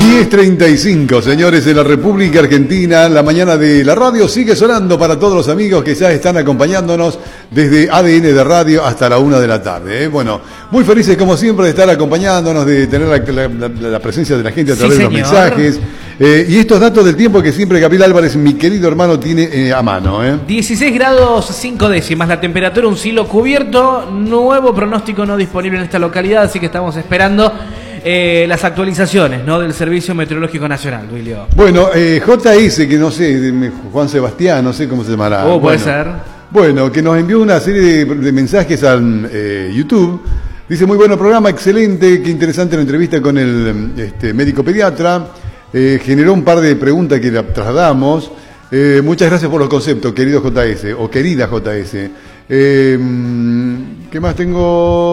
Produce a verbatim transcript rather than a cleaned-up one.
diez treinta y cinco, señores, de la República Argentina. La mañana de la radio sigue sonando para todos los amigos que ya están acompañándonos desde A D N de Radio hasta la una de la tarde. ¿eh? Bueno, muy felices como siempre de estar acompañándonos, de tener la, la, la, la presencia de la gente a través sí, de los mensajes. Eh, y estos datos del tiempo que siempre Gabriel Álvarez, mi querido hermano, tiene eh, a mano. ¿eh? dieciséis grados cinco décimas, la temperatura, un cielo cubierto, nuevo pronóstico no disponible en esta localidad, así que estamos esperando eh, las actualizaciones, ¿no?, del Servicio Meteorológico Nacional, Duilio. Bueno, eh, J S, que no sé, Juan Sebastián, no sé cómo se llamará. Oh, puede bueno, ser. Bueno, que nos envió una serie de, de mensajes al eh, YouTube. Dice, muy bueno programa, excelente, qué interesante la entrevista con el este, médico pediatra. Eh, generó un par de preguntas que le trasladamos. Eh, muchas gracias por los conceptos, querido J S, o querida J S. Eh, ¿Qué más tengo?